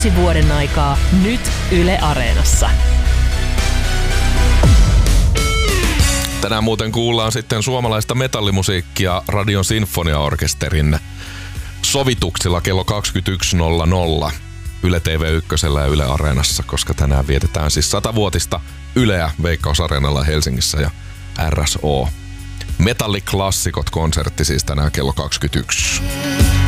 vuoden aikaa nyt Yle Areenassa. Tänään muuten kuullaan sitten suomalaista metallimusiikkia Radion Sinfoniaorkesterin sovituksilla kello 21.00 Yle TV1 ja Yle Areenassa, koska tänään vietetään siis 100-vuotista Yleä Veikkaus-areenalla Helsingissä ja RSO. Metalliklassikot konsertti siis tänään kello 21.